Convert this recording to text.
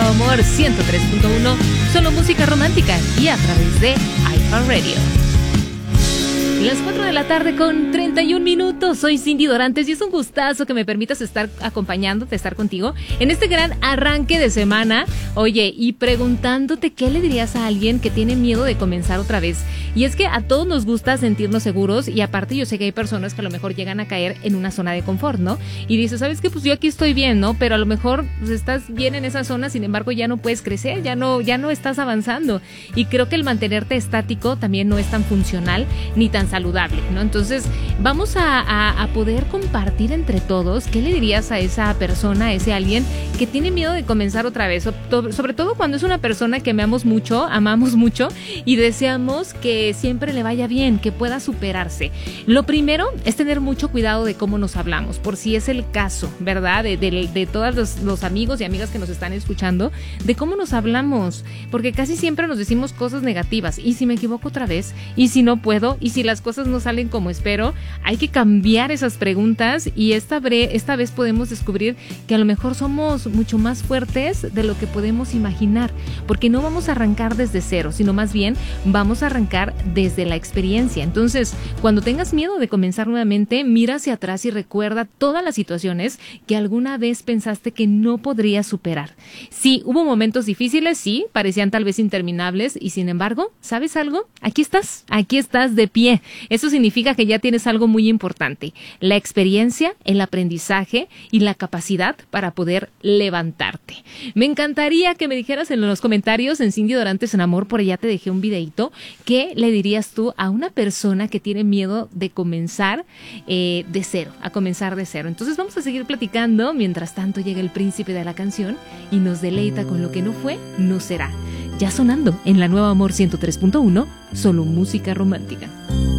Nuevo Amor 103.1, solo música romántica y a través de iHeartRadio. Las 4 de la tarde con 31 minutos. Soy Cindy Dorantes y es un gustazo que me permitas estar acompañándote, estar contigo en este gran arranque de semana. Oye, y preguntándote qué le dirías a alguien que tiene miedo de comenzar otra vez. Y es que a todos nos gusta sentirnos seguros y aparte yo sé que hay personas que a lo mejor llegan a caer en una zona de confort, ¿no? Y dices, ¿sabes qué? Pues yo aquí estoy bien, ¿no? Pero a lo mejor pues, estás bien en esa zona, sin embargo ya no puedes crecer, ya no estás avanzando. Y creo que el mantenerte estático también no es tan funcional ni tan saludable, ¿no? Entonces vamos a poder compartir entre todos qué le dirías a esa persona, a ese alguien que tiene miedo de comenzar otra vez, sobre todo cuando es una persona que amamos mucho y deseamos que siempre le vaya bien, que pueda superarse. Lo primero es tener mucho cuidado de cómo nos hablamos, por si es el caso, ¿verdad? De todos los amigos y amigas que nos están escuchando, de cómo nos hablamos, porque casi siempre nos decimos cosas negativas, y si me equivoco otra vez, y si no puedo, y si las cosas no salen como espero, hay que cambiar esas preguntas y esta vez podemos descubrir que a lo mejor somos mucho más fuertes de lo que podemos imaginar, porque no vamos a arrancar desde cero, sino más bien vamos a arrancar desde la experiencia. Entonces, cuando tengas miedo de comenzar nuevamente, mira hacia atrás y recuerda todas las situaciones que alguna vez pensaste que no podrías superar. Sí, hubo momentos difíciles, sí, parecían tal vez interminables y sin embargo, ¿sabes algo? Aquí estás de pie. Eso significa que ya tienes algo muy importante, la experiencia, el aprendizaje y la capacidad para poder levantarte. Me encantaría que me dijeras en los comentarios en Cindy Dorantes en Amor, por allá te dejé un videito, ¿qué le dirías tú a una persona que tiene miedo de comenzar de cero, a comenzar de cero? Entonces vamos a seguir platicando, mientras tanto llega el príncipe de la canción y nos deleita con lo que no fue, no será. Ya sonando en la Nueva Amor 103.1, solo música romántica.